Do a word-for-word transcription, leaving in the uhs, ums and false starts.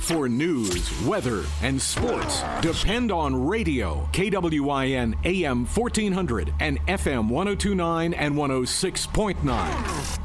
For news, weather, and sports, depend on radio. K W I N A M fourteen hundred and F M one oh two point nine and one oh six point nine.